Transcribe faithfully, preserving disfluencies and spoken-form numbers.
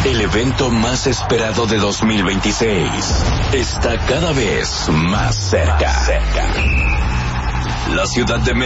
El evento más esperado de dos mil veintiséis está cada vez más cerca. La ciudad de